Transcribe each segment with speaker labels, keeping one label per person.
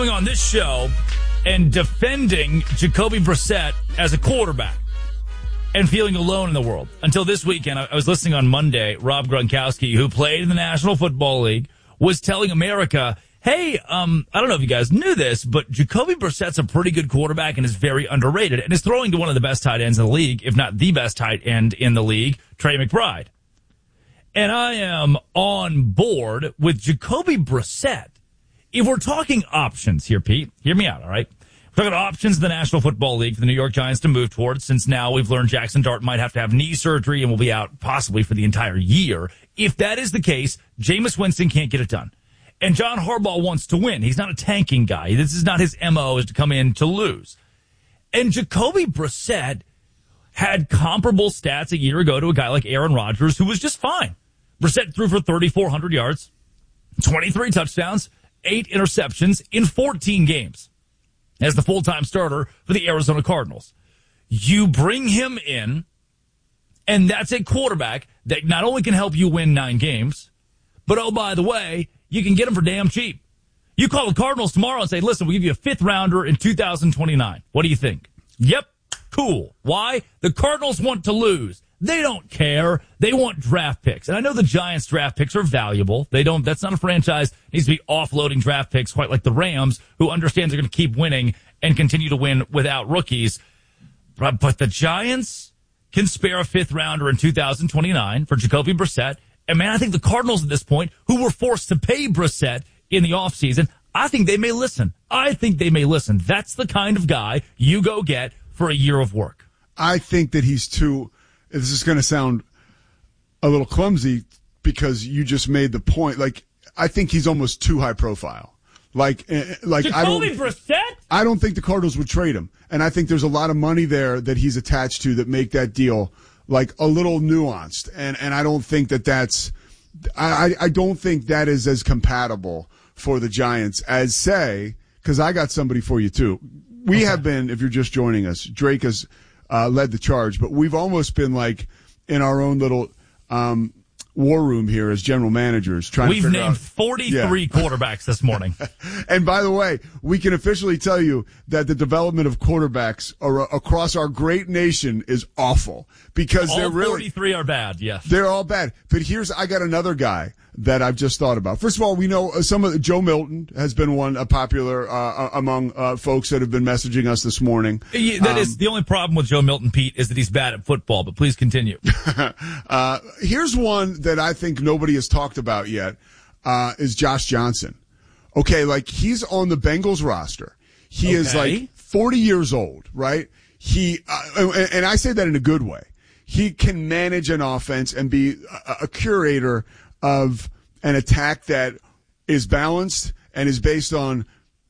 Speaker 1: On this show and defending Jacoby Brissett as a quarterback and feeling alone in the world. Until this weekend, I was listening on Monday, Rob Gronkowski, who played in the National Football League, was telling America, hey, I don't know if you guys knew this, but Jacoby Brissett's a pretty good quarterback and is very underrated and is throwing to one of the best tight ends in the league, if not the best tight end in the league, Trey McBride. And I am on board with Jacoby Brissett. If we're talking options here, Pete, hear me out, all right? We're talking options in the National Football League for the New York Giants to move towards, since now we've learned Jackson Dart might have to have knee surgery and will be out possibly for the entire year. If that is the case, Jameis Winston can't get it done. And John Harbaugh wants to win. He's not a tanking guy. This is not his MO, is to come in to lose. And Jacoby Brissett had comparable stats a year ago to a guy like Aaron Rodgers, who was just fine. Brissett threw for 3,400 yards, 23 touchdowns, 8 interceptions in 14 games as the full-time starter for the Arizona Cardinals. You bring him in, and that's a quarterback that not only can help you win 9 games, but, oh, by the way, you can get him for damn cheap. You call the Cardinals tomorrow and say, listen, we'll give you a 5th rounder in 2029. What do you think? Yep, cool. Why? The Cardinals want to lose. They don't care. They want draft picks. And I know the Giants' draft picks are valuable. That's not a franchise that needs to be offloading draft picks quite like the Rams, who understands they're going to keep winning and continue to win without rookies. But the Giants can spare a 5th rounder in 2029 for Jacoby Brissett. And man, I think the Cardinals at this point, who were forced to pay Brissett in the offseason, I think they may listen. That's the kind of guy you go get for a year of work.
Speaker 2: I think that he's too... This is going to sound a little clumsy because you just made the point. Like, I think he's almost too high profile. Like
Speaker 1: Jacoby Brissett?
Speaker 2: I don't think the Cardinals would trade him. And I think there's a lot of money there that he's attached to that make that deal like a little nuanced. And I don't think that's, I don't think that is as compatible for the Giants as, say, because I got somebody for you too. We have been, if you're just joining us, Drake has led the charge, but we've almost been like in our own little war room here as general managers trying to figure out.
Speaker 1: We've named 43 quarterbacks this morning.
Speaker 2: And by the way, we can officially tell you that the development of quarterbacks across our great nation is awful because
Speaker 1: all 43 are bad. Yes,
Speaker 2: they're all bad. But I got another guy that I've just thought about. First of all, we know Joe Milton has been a popular among folks that have been messaging us this morning.
Speaker 1: That is the only problem with Joe Milton, Pete, is that he's bad at football. But please continue.
Speaker 2: Here's one that I think nobody has talked about yet. Is Josh Johnson. Okay, like he's on the Bengals roster. He is like 40 years old, right? And I say that in a good way. He can manage an offense and be a curator of an attack that is balanced and is based on,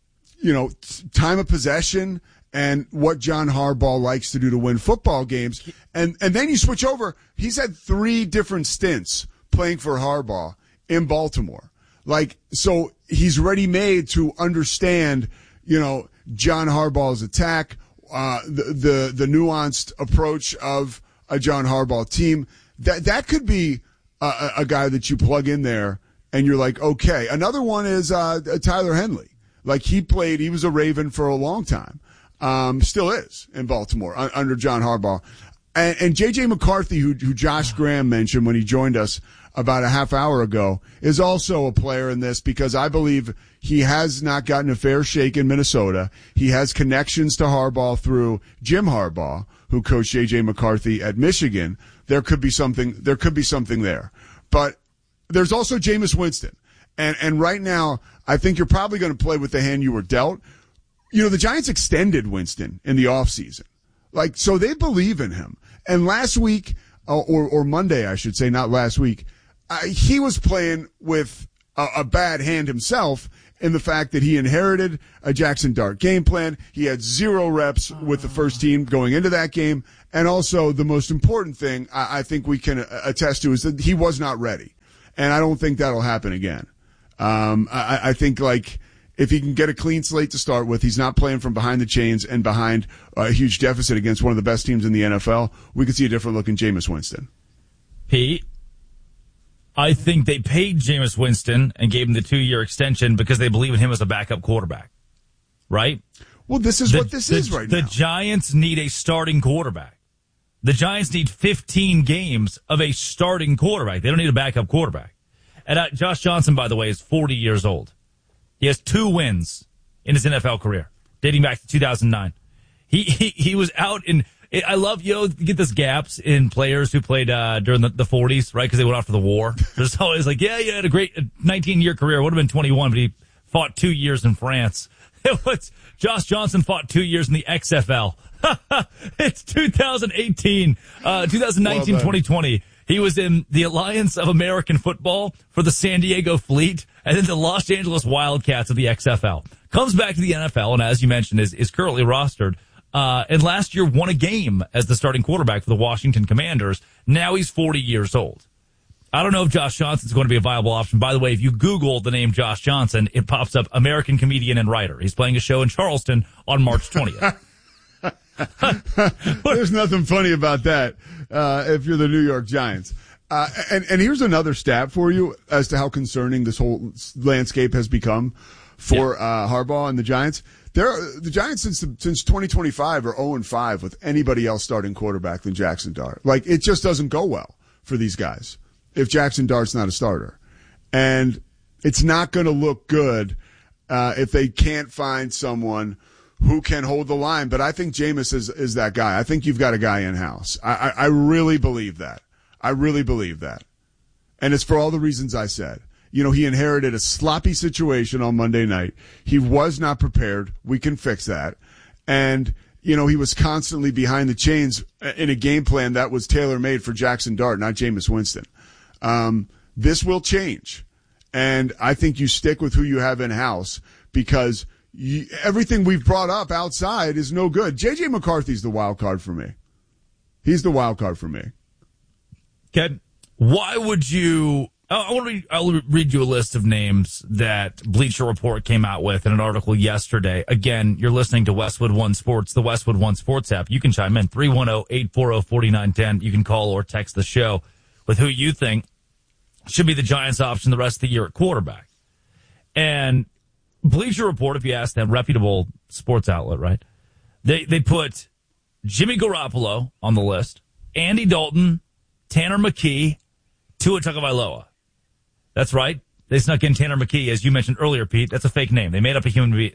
Speaker 2: time of possession and what John Harbaugh likes to do to win football games. And then you switch over. He's had 3 different stints playing for Harbaugh in Baltimore. So he's ready-made to understand, John Harbaugh's attack, the nuanced approach of a John Harbaugh team. That could be a guy that you plug in there and you're like, okay. Another one is Tyler Henley. Like he was a Raven for a long time. Still is in Baltimore under John Harbaugh. And J.J. McCarthy, who Josh Graham mentioned when he joined us about a half hour ago, is also a player in this because I believe he has not gotten a fair shake in Minnesota. He has connections to Harbaugh through Jim Harbaugh, who coached J.J. McCarthy at Michigan. There could be something there. But there's also Jameis Winston. And right now, I think you're probably going to play with the hand you were dealt. The Giants extended Winston in the offseason. So they believe in him. And last week, or Monday, I should say, not last week, he was playing with a bad hand himself in the fact that he inherited a Jackson Dart game plan. He had 0 reps with the first team going into that game. And also the most important thing I think we can attest to is that he was not ready. And I don't think that'll happen again. I think if he can get a clean slate to start with, he's not playing from behind the chains and behind a huge deficit against one of the best teams in the NFL, we could see a different look in Jameis Winston.
Speaker 1: Pete, I think they paid Jameis Winston and gave him the 2-year extension because they believe in him as a backup quarterback. right?
Speaker 2: Well, this is what this is right now.
Speaker 1: The Giants need a starting quarterback. The Giants need 15 games of a starting quarterback. They don't need a backup quarterback. And Josh Johnson, by the way, is 40 years old. He has 2 wins in his NFL career, dating back to 2009. He was out in. I love, get this gaps in players who played during the 40s, right? Because they went off to the war. There's always like, yeah, you had a great 19-year career. Would have been 21, but he fought 2 years in France. Josh Johnson fought 2 years in the XFL. It's 2018, 2019, 2020. He was in the Alliance of American Football for the San Diego Fleet and then the Los Angeles Wildcats of the XFL. Comes back to the NFL, and as you mentioned, is currently rostered. And last year won a game as the starting quarterback for the Washington Commanders. Now he's 40 years old. I don't know if Josh Johnson's going to be a viable option. By the way, if you Google the name Josh Johnson, it pops up American comedian and writer. He's playing a show in Charleston on March 20th.
Speaker 2: There's nothing funny about that if you're the New York Giants. And here's another stat for you as to how concerning this whole landscape has become for Harbaugh and the Giants. The Giants since 2025 are 0-5 with anybody else starting quarterback than Jackson Dart. Like, it just doesn't go well for these guys if Jackson Dart's not a starter. And it's not going to look good if they can't find someone who can hold the line. But I think Jameis is that guy. I think you've got a guy in-house. I really believe that. I really believe that. And it's for all the reasons I said. He inherited a sloppy situation on Monday night. He was not prepared. We can fix that. And, he was constantly behind the chains in a game plan that was tailor-made for Jackson Dart, not Jameis Winston. This will change. And I think you stick with who you have in-house because everything we've brought up outside is no good. J.J. McCarthy's the wild card for me. He's the wild card for me.
Speaker 1: Okay. Why would you... I'll read you a list of names that Bleacher Report came out with in an article yesterday. Again, you're listening to Westwood One Sports, the Westwood One Sports app. You can chime in 310-840-4910. You can call or text the show with who you think should be the Giants' option the rest of the year at quarterback. And Bleacher Report, if you ask them, reputable sports outlet, right? They put Jimmy Garoppolo on the list, Andy Dalton, Tanner McKee, Tua Tagovailoa. That's right. They snuck in Tanner McKee, as you mentioned earlier, Pete. That's a fake name. They made up a human being.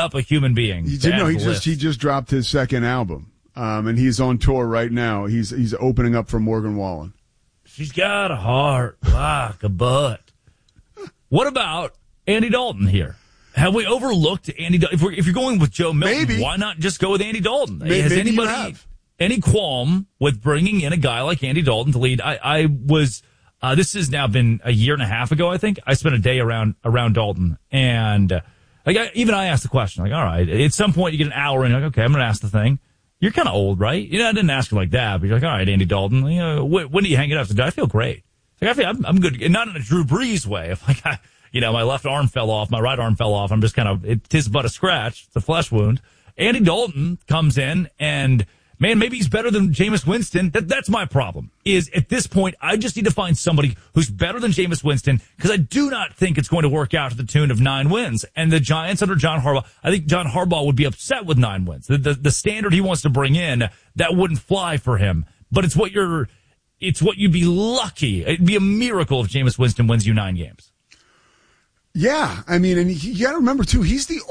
Speaker 2: You did know he just dropped his second album, and he's on tour right now. He's opening up for Morgan Wallen.
Speaker 1: She's got a heart like a butt. What about Andy Dalton here? Have we overlooked Andy Dalton? If you're going with Joe Milton, why not just go with Andy Dalton? Has anybody any qualm with bringing in a guy like Andy Dalton to lead? I was. This has now been a year and a half ago, I think. I spent a day around Dalton, and I asked the question, like, all right, at some point you get an hour in, you're like, okay, I'm going to ask the thing. You're kind of old, right? I didn't ask you like that, but you're like, all right, Andy Dalton, when do you hang it up? So I feel great. Like, I'm good, and not in a Drew Brees way. If my left arm fell off, my right arm fell off, I'm just it's but a scratch, it's a flesh wound. Andy Dalton comes in and, man, maybe he's better than Jameis Winston. That's my problem. Is at this point, I just need to find somebody who's better than Jameis Winston because I do not think it's going to work out to the tune of 9 wins. And the Giants under John Harbaugh, I think John Harbaugh would be upset with 9 wins. The standard he wants to bring in, that wouldn't fly for him. But it's what you'd be lucky. It'd be a miracle if Jameis Winston wins you 9 games.
Speaker 2: Yeah, I mean, and you got to remember too,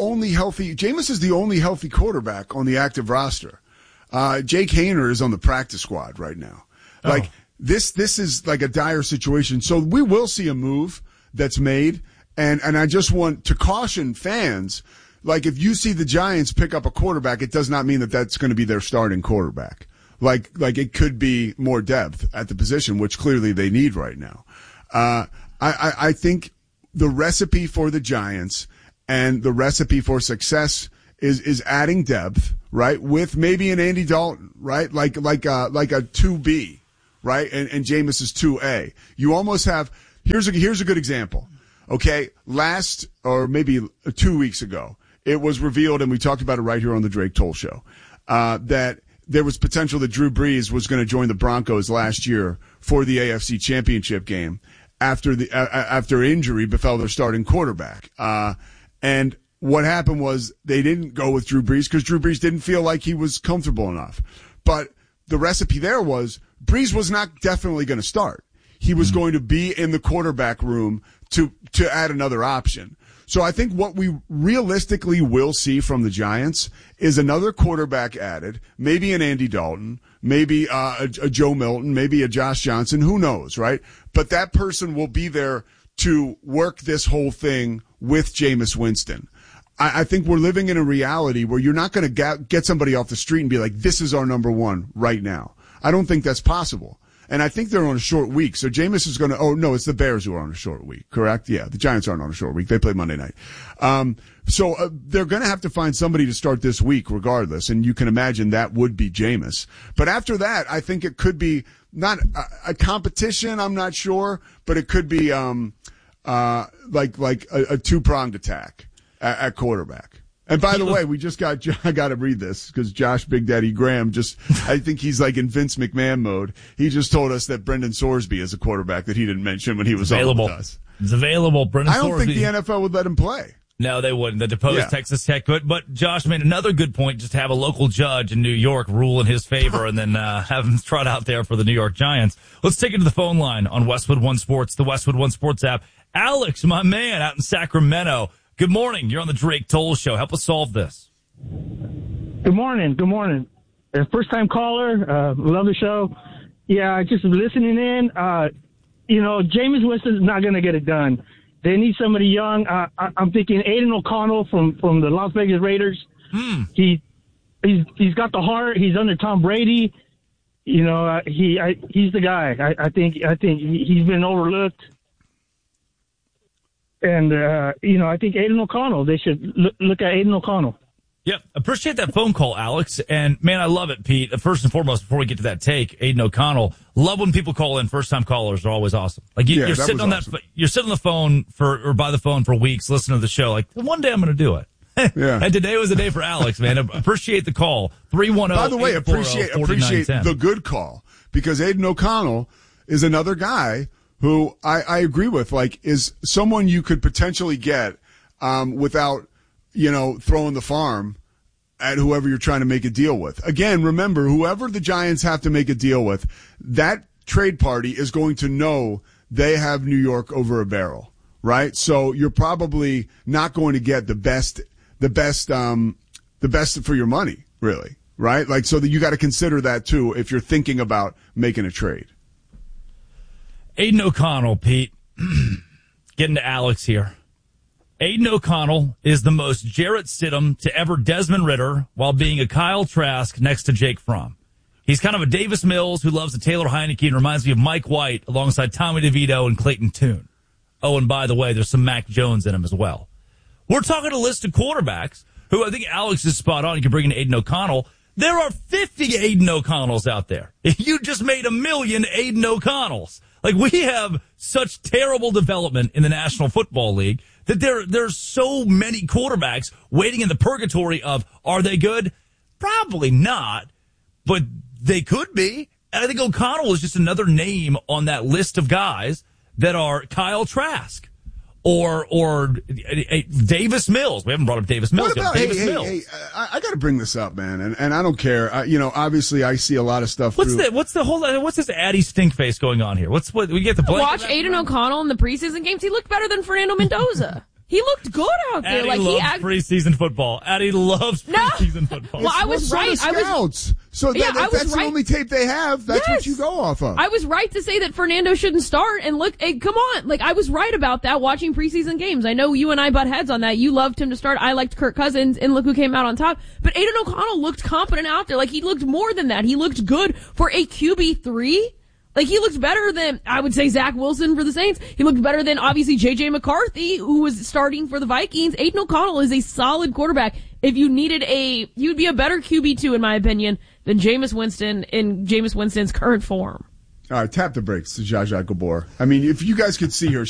Speaker 2: Jameis is the only healthy quarterback on the active roster. Jake Haener is on the practice squad right now. Like, this is like a dire situation. So we will see a move that's made. And I just want to caution fans, like, if you see the Giants pick up a quarterback, it does not mean that that's going to be their starting quarterback. Like it could be more depth at the position, which clearly they need right now. I think the recipe for the Giants and the recipe for success is adding depth, right? With maybe an Andy Dalton, right? Like a 2B, right? And Jameis is 2A. You almost have, here's a good example. Okay. Last, or maybe 2 weeks ago, it was revealed, and we talked about it right here on the Drake Toll Show, that there was potential that Drew Brees was going to join the Broncos last year for the AFC Championship game after injury befell their starting quarterback. And what happened was they didn't go with Drew Brees because Drew Brees didn't feel like he was comfortable enough. But the recipe there was Brees was not definitely going to start. He was going to be in the quarterback room to add another option. So I think what we realistically will see from the Giants is another quarterback added, maybe an Andy Dalton, maybe a Joe Milton, maybe a Josh Johnson, who knows, right? But that person will be there to work this whole thing with Jameis Winston. I think we're living in a reality where you're not going to get somebody off the street and be like, this is our number one right now. I don't think that's possible. And I think they're on a short week. So Jameis is going to, oh, no, it's the Bears who are on a short week, correct? Yeah, the Giants aren't on a short week. They play Monday night. So they're going to have to find somebody to start this week regardless. And you can imagine that would be Jameis. But after that, I think it could be not a competition, I'm not sure, but it could be like a two-pronged attack at quarterback. And by the way, I got to read this because Josh Big Daddy Graham I think he's like in Vince McMahon mode. He just told us that Brendan Sorsby is a quarterback that he didn't mention when he was
Speaker 1: available.
Speaker 2: On with us.
Speaker 1: It's available. Brendan
Speaker 2: I don't
Speaker 1: Sorsby.
Speaker 2: think the NFL would let him play.
Speaker 1: No, they wouldn't. The deposed Texas Tech could. But Josh made another good point, just to have a local judge in New York rule in his favor and then have him trot out there for the New York Giants. Let's take it to the phone line on Westwood One Sports, the Westwood One Sports app. Alex, my man, out in Sacramento. Good morning. You're on the Drake Toll Show. Help us solve this.
Speaker 3: Good morning. Good morning. First-time caller. Love the show. Yeah, just listening in. Jameis Winston's not going to get it done. They need somebody young. I'm thinking Aiden O'Connell from the Las Vegas Raiders. He's got the heart. He's under Tom Brady. He's the guy. I think he's been overlooked. And I think Aiden O'Connell. They should look at Aiden O'Connell.
Speaker 1: Yep. Appreciate that phone call, Alex. And man, I love it, Pete. First and foremost, before we get to that take, Aiden O'Connell, love when people call in. First time callers are always awesome. Like you're sitting on awesome. You're sitting on the phone or by the phone for weeks listening to the show. Like one day I'm going to do it. Yeah. And today was the day for Alex, man. Appreciate the call. 310. By the way,
Speaker 2: appreciate the good call because Aiden O'Connell is another guy who I agree with, like is someone you could potentially get, without, throwing the farm at whoever you're trying to make a deal with. Again, remember, whoever the Giants have to make a deal with, that trade party is going to know they have New York over a barrel, right? So you're probably not going to get the best for your money, really, right? Like, so that you got to consider that too if you're thinking about making a trade.
Speaker 1: Aiden O'Connell, Pete, getting to Alex here. Aiden O'Connell is the most Jarrett Stidham to ever Desmond Ridder while being a Kyle Trask next to Jake Fromm. He's kind of a Davis Mills who loves the Taylor Heineke and reminds me of Mike White alongside Tommy DeVito and Clayton Tune. Oh, and by the way, there's some Mac Jones in him as well. We're talking a list of quarterbacks who I think Alex is spot on. You can bring in Aiden O'Connell. There are 50 Aiden O'Connells out there. You just made 1 million Aiden O'Connells. Like, we have such terrible development in the National Football League that there's so many quarterbacks waiting in the purgatory of, are they good? Probably not, but they could be. And I think O'Connell is just another name on that list of guys that are Kyle Trask or Davis Mills. We haven't brought up Davis Mills yet. Davis Mills.
Speaker 2: Hey, I got to bring this up, man, and I don't care. Obviously, I see a lot of stuff.
Speaker 1: What's this Addy stink face going on here? What we get the
Speaker 4: watch Aiden O'Connell in the preseason games. He looked better than Fernando Mendoza. He looked good out there.
Speaker 1: Addie loves preseason football. Addie loves preseason football.
Speaker 4: Well, I was right.
Speaker 2: Scouts. So that's the only tape they have. That's what you go off of.
Speaker 4: I was right to say that Fernando shouldn't start. And look, hey, come on. Like, I was right about that watching preseason games. I know you and I butt heads on that. You loved him to start. I liked Kirk Cousins, and look who came out on top. But Aiden O'Connell looked competent out there. Like, he looked more than that. He looked good for a QB3. Like, he looked better than, I would say, Zach Wilson for the Saints. He looked better than, obviously, J.J. McCarthy, who was starting for the Vikings. Aiden O'Connell is a solid quarterback. If you needed you'd be a better QB2, in my opinion, than Jameis Winston in Jameis Winston's current form.
Speaker 2: All right, tap the brakes to Zsa Zsa Gabor. I mean, if you guys could see her,